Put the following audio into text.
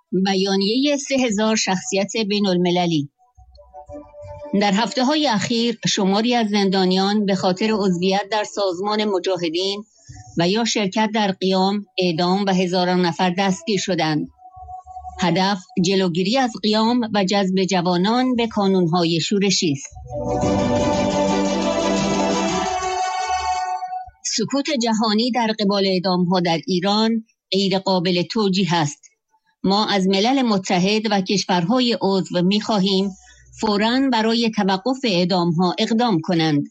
بیانیه 3000 شخصیت بین المللی. در هفته‌های اخیر شماری از زندانیان به خاطر عضویت در سازمان مجاهدین و یا شرکت در قیام، اعدام و هزاران نفر دستگیر شدند. هدف جلوگیری از قیام و جذب جوانان به کانون‌های شورشی است. سکوت جهانی در قبال اعدام‌ها در ایران غیر قابل توجیه است. ما از ملل متحد و کشورهای عضو می‌خواهیم فوراً برای توقف اعدام‌ها اقدام کنند.